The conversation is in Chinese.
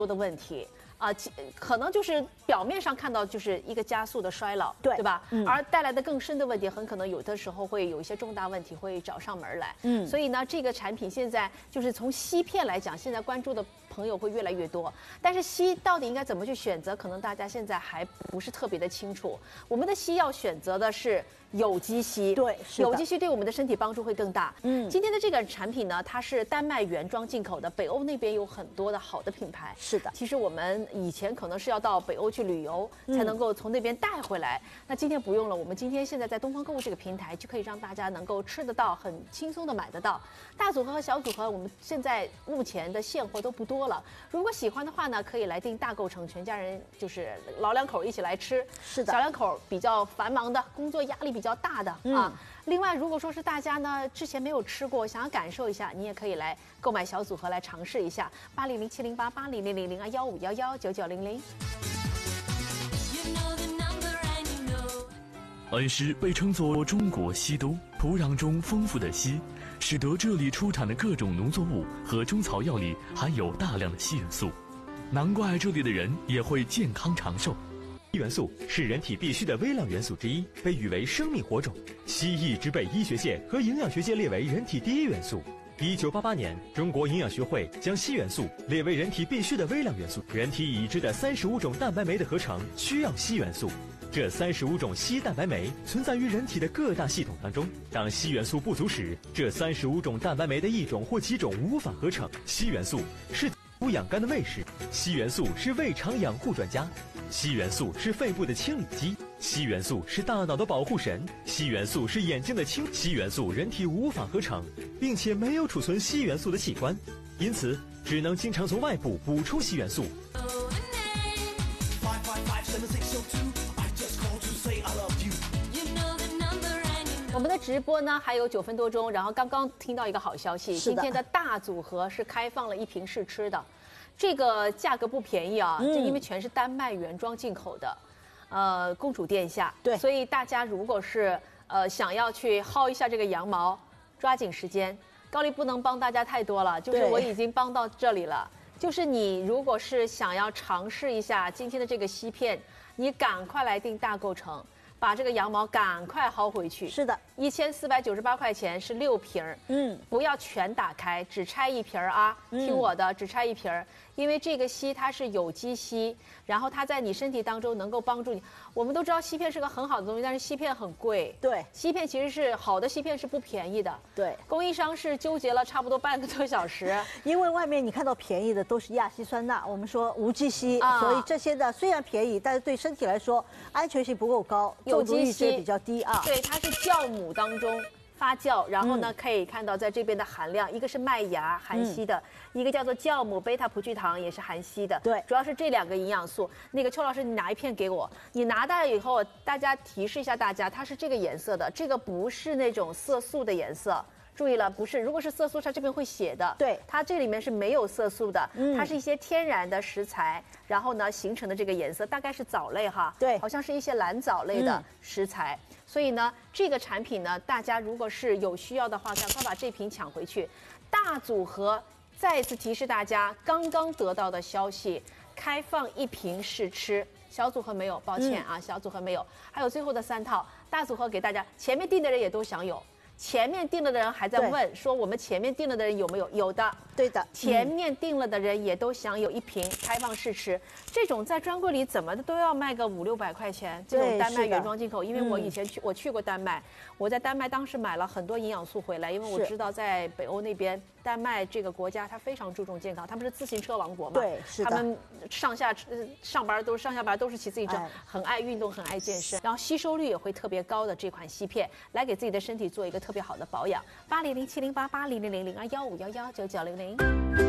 多的问题。可能就是表面上看到就是一个加速的衰老，对吧？而带来的更深的问题，很可能有的时候会有一些重大问题会找上门来。所以呢，这个产品现在就是从硒片来讲，现在关注的朋友会越来越多。但是硒到底应该怎么去选择，可能大家现在还不是特别的清楚。我们的硒要选择的是有机硒， 对， 有机硒对我们的身体帮助会更大。今天的这个产品呢，它是丹麦原装进口的，北欧那边有很多的好的品牌。 是的， 其实我们以前可能是要到北欧去旅游，才能够从那边带回来。那今天不用了，我们今天现在在东方购物这个平台，就可以让大家能够吃得到，很轻松的买得到。大组合和小组合，我们现在目前的现货都不多了。如果喜欢的话呢，可以来订大购城，全家人就是老两口一起来吃。 是的， 小两口比较繁忙的，工作压力比较大的啊。另外，如果说是大家呢之前没有吃过，想要感受一下，你也可以来购买小组合来尝试一下。800700880000115119900。 恩施被称作中国西都，土壤中丰富的硒，使得这里出产的各种农作物和中草药里含有大量的硒元素，难怪这里的人也会健康长寿。 硒元素是人体必需的微量元素之一，被誉为生命火种。硒一直被医学界和营养学界列为人体第一元素。1988年，中国营养学会将硒元素列为人体必需的微量元素。人体已知的35种蛋白酶的合成需要硒元素。这35种硒蛋白酶存在于人体的各大系统当中。当硒元素不足时，这35种蛋白酶的一种或几种无法合成。硒元素是养肝的卫士，硒元素是胃肠养护专家，硒元素是肺部的清理机，硒元素是大脑的保护神，硒元素是眼睛的硒元素人体无法合成，并且没有储存硒元素的器官，因此只能经常从外部补充硒元素。 我们的直播呢还有9分多钟，然后刚刚听到一个好消息，今天的大组合是开放了1瓶试吃的，这个价格不便宜啊，就因为全是丹麦原装进口的，公主殿下， 对， 所以大家如果是想要去薅一下这个羊毛，抓紧时间。高丽不能帮大家太多了，就是我已经帮到这里了。就是你如果是想要尝试一下今天的这个硒片，你赶快来订大购城。把这个羊毛赶快薅回去。 是的 ，1498块钱是6瓶儿。不要全打开，只拆1瓶儿啊！听我的，只拆1瓶儿，因为这个硒它是有机硒，然后它在你身体当中能够帮助你。我们都知道硒片是个很好的东西，但是硒片很贵。 对， 硒片其实是好的，硒片是不便宜的。 对， 供应商是纠结了差不多半个多小时， 因为外面你看到便宜的都是亚稀酸钠，我们说无机硒，所以这些呢虽然便宜，但是对身体来说安全性不够高。 有机硒比较低啊， 对，它是酵母当中发酵，然后呢，可以看到在这边的含量，一个是麦芽含硒的，一个叫做酵母贝塔葡聚糖也是含硒的， 对， 主要是这2个营养素。那个邱老师，你拿一片给我，你拿到以后，大家提示一下大家，它是这个颜色的，这个不是那种色素的颜色。注意了，不是，如果是色素，它这边会写的。 对， 它这里面是没有色素的，它是一些天然的食材，然后呢形成的这个颜色，大概是藻类哈， 对， 好像是一些蓝藻类的食材。所以呢，这个产品呢，大家如果是有需要的话，赶快把这瓶抢回去。大组合再次提示大家，刚刚得到的消息，开放1瓶试吃。小组合没有，抱歉啊，小组合没有。还有最后的3套大组合给大家，前面订的人也都享有。前面订了的人还在问说我们前面订了的人有没有？有的， 对的， 前面订了的人也都享有1瓶开放试吃。这种在专柜里怎么的都要卖个500-600块钱，这种丹麦原装进口。因为我以前去过丹麦，我在丹麦当时买了很多营养素回来，因为我知道在北欧那边，丹麦这个国家它非常注重健康，他们是自行车王国嘛， 对，是的， 他们上下班都是骑自行车，很爱运动，很爱健身，然后吸收率也会特别高的这款硒片，来给自己的身体做一个特别好的保养。800700880000115119900。